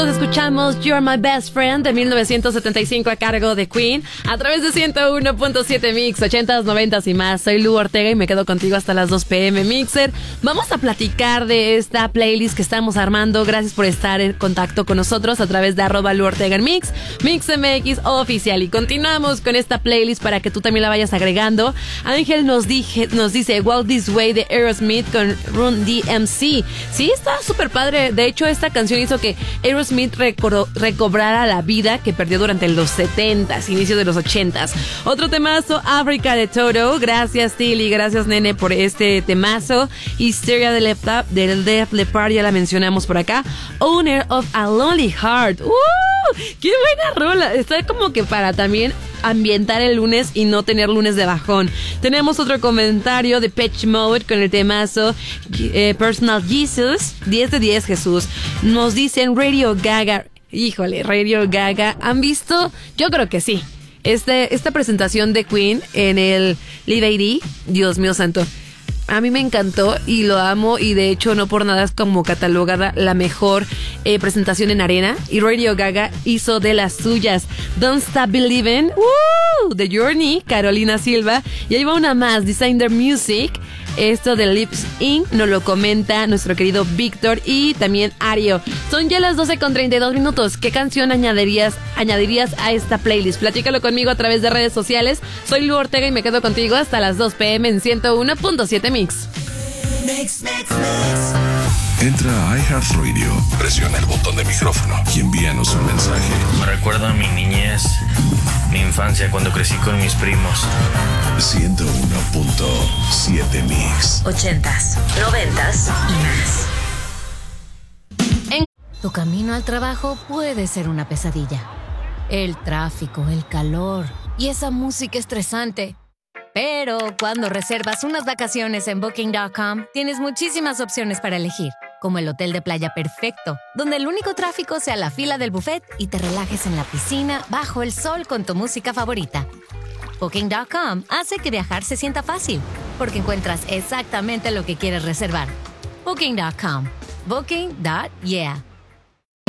Escuchamos You're My Best Friend de 1975 a cargo de Queen a través de 101.7 Mix, 80s, 90s y más. Soy Lu Ortega y me quedo contigo hasta las 2 p.m. Mixer. Vamos a platicar de esta playlist que estamos armando. Gracias por estar en contacto con nosotros a través de @Lu Ortega en Mix, MixMX oficial. Y continuamos con esta playlist para que tú también la vayas agregando. Ángel nos dice Walk This Way de Aerosmith con Run DMC. Sí, está súper padre. De hecho, esta canción hizo que Aerosmith recobrara la vida que perdió durante los 70s, inicio de los 80s. Otro temazo, Africa de Toto. Gracias, Tilly, gracias, nene, por este temazo. Hysteria del Def Leppard, ya la mencionamos por acá. Owner of a Lonely Heart. ¡Qué buena rola! Está como que para también ambientar el lunes y no tener lunes de bajón. Tenemos otro comentario de Depeche Mode con el temazo Personal Jesus, 10 de 10 Jesús. Nos dicen Radio Gaga. Híjole, Radio Gaga. ¿Han visto? Yo creo que sí. Esta presentación de Queen en el Live Aid, Dios mío santo. A mí me encantó y lo amo, y de hecho no por nada es como catalogada la mejor presentación en arena, y Radio Gaga hizo de las suyas. Don't Stop Believin', The Journey, Carolina Silva, y ahí va una más, Designer Music. Esto de Lips Inc. nos lo comenta nuestro querido Víctor y también Ario. Son ya las 12:32. ¿Qué canción añadirías a esta playlist? Platícalo conmigo a través de redes sociales. Soy Lu Ortega y me quedo contigo hasta las 2 p.m. en 101.7 Mix. Entra a iHeartRadio, presiona el botón de micrófono y envíanos un mensaje. Me recuerda a mi niñez, mi infancia cuando crecí con mis primos. 101.7 Mix. 80s, 90s y más. Tu camino al trabajo puede ser una pesadilla. El tráfico, el calor y esa música estresante. Pero cuando reservas unas vacaciones en Booking.com, tienes muchísimas opciones para elegir, como el hotel de playa perfecto, donde el único tráfico sea la fila del buffet y te relajes en la piscina bajo el sol con tu música favorita. Booking.com hace que viajar se sienta fácil, porque encuentras exactamente lo que quieres reservar. Booking.com. Booking.yeah.